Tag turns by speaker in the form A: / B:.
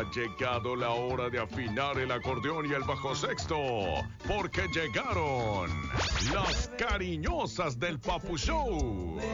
A: Ha llegado la hora de afinar el acordeón y el bajo sexto, porque llegaron las cariñosas del Papu Show.